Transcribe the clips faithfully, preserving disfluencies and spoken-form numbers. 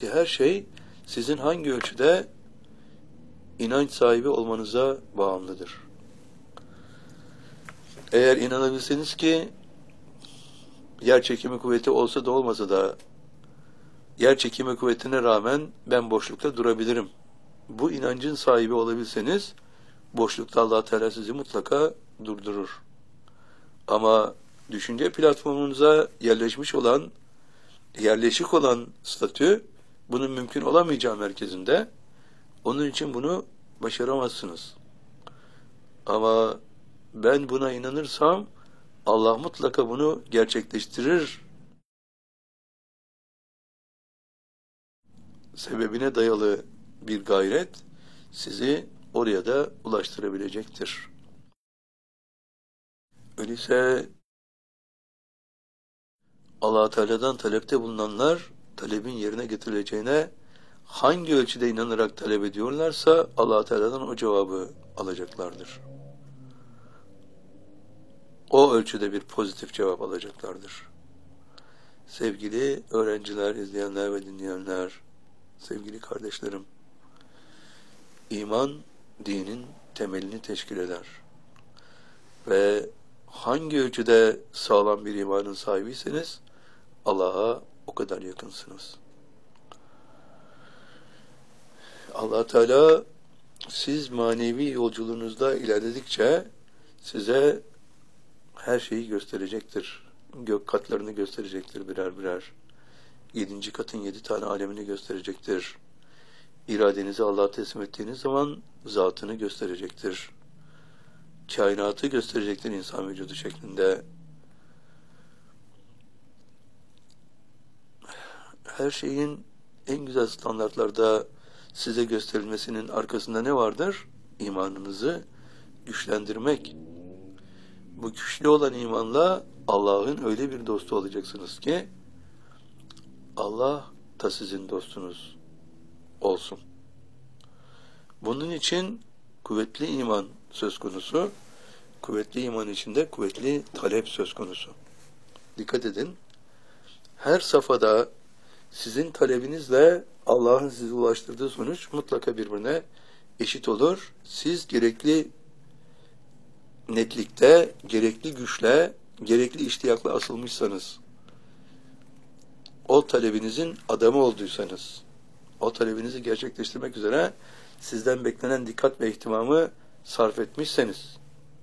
buradaki her şey sizin hangi ölçüde inanç sahibi olmanıza bağımlıdır. Eğer inanabilseniz ki yer çekimi kuvveti olsa da olmasa da yer çekimi kuvvetine rağmen ben boşlukta durabilirim. Bu inancın sahibi olabilseniz boşlukta Allah Teala sizi mutlaka durdurur. Ama düşünce platformunuza yerleşmiş olan, yerleşik olan statü bunun mümkün olamayacağı merkezinde. Onun için bunu başaramazsınız. Ama ben buna inanırsam Allah mutlaka bunu gerçekleştirir sebebine dayalı bir gayret sizi oraya da ulaştırabilecektir. Öyleyse Allah Teala'dan talepte bulunanlar talebin yerine getirileceğine hangi ölçüde inanarak talep ediyorlarsa Allah Teala'dan o cevabı alacaklardır. O ölçüde bir pozitif cevap alacaklardır. Sevgili öğrenciler, izleyenler ve dinleyenler, sevgili kardeşlerim, iman dinin temelini teşkil eder. Ve hangi ölçüde sağlam bir imanın sahibiyseniz Allah'a o kadar yakınsınız. Allah Teala siz manevi yolculuğunuzda ilerledikçe size her şeyi gösterecektir. Gök katlarını gösterecektir birer birer. Yedinci katın yedi tane alemini gösterecektir. İradenizi Allah'a teslim ettiğiniz zaman zatını gösterecektir. Kainatı gösterecektir insan vücudu şeklinde. Her şeyin en güzel standartlarda size gösterilmesinin arkasında ne vardır? İmanınızı güçlendirmek. Bu güçlü olan imanla Allah'ın öyle bir dostu olacaksınız ki Allah da sizin dostunuz olsun. Bunun için kuvvetli iman söz konusu, kuvvetli iman içinde kuvvetli talep söz konusu. Dikkat edin, her safhada sizin talebinizle Allah'ın size ulaştırdığı sonuç mutlaka birbirine eşit olur. Siz gerekli netlikte, gerekli güçle, gerekli iştiyakla asılmışsanız, o talebinizin adamı olduysanız, o talebinizi gerçekleştirmek üzere sizden beklenen dikkat ve ihtimamı sarf etmişseniz,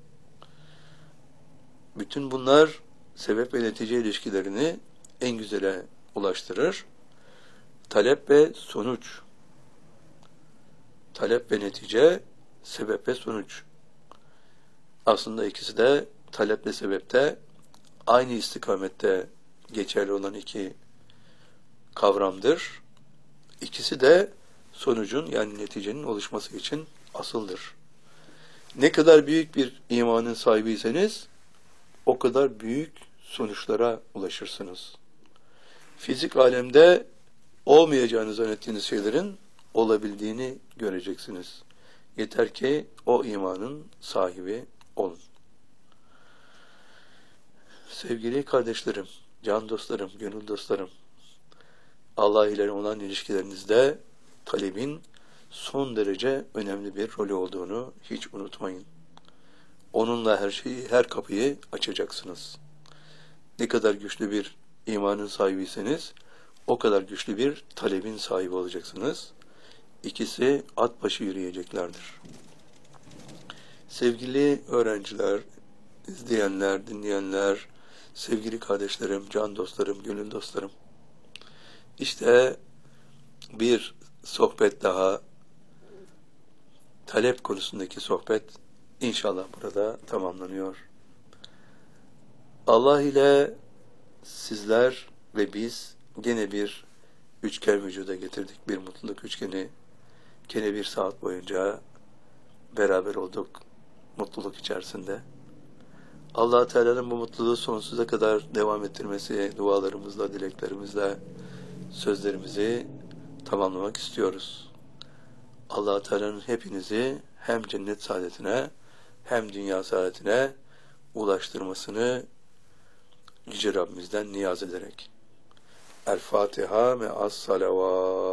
bütün bunlar sebep ve netice ilişkilerini en güzele ulaştırır. Talep ve sonuç, talep ve netice, sebep ve sonuç. Aslında ikisi de talep ve sebepte aynı istikamette geçerli olan iki kavramdır. İkisi de sonucun yani neticenin oluşması için asıldır. Ne kadar büyük bir imanın sahibiyseniz o kadar büyük sonuçlara ulaşırsınız. Fizik alemde olmayacağını zannettiğiniz şeylerin olabildiğini göreceksiniz. Yeter ki o imanın sahibi olun. Sevgili kardeşlerim, can dostlarım, gönül dostlarım, Allah ile olan ilişkilerinizde talebin son derece önemli bir rolü olduğunu hiç unutmayın. Onunla her şeyi, her kapıyı açacaksınız. Ne kadar güçlü bir imanın sahibiyseniz, o kadar güçlü bir talebin sahibi olacaksınız. İkisi at başı yürüyeceklerdir. Sevgili öğrenciler, izleyenler, dinleyenler, sevgili kardeşlerim, can dostlarım, gönül dostlarım. İşte bir sohbet daha, talep konusundaki sohbet inşallah burada tamamlanıyor. Allah ile sizler ve biz gene bir üçgen vücuda getirdik. Bir mutluluk üçgeni. Gene bir saat boyunca beraber olduk mutluluk içerisinde. Allah Teala'nın bu mutluluğu sonsuza kadar devam ettirmesi dualarımızla, dileklerimizle sözlerimizi tamamlamak istiyoruz. Allah Teala'nın hepinizi hem cennet saadetine hem dünya saadetine ulaştırmasını Yüce Rabbimizden niyaz ederek. El Fatiha me'as salavat.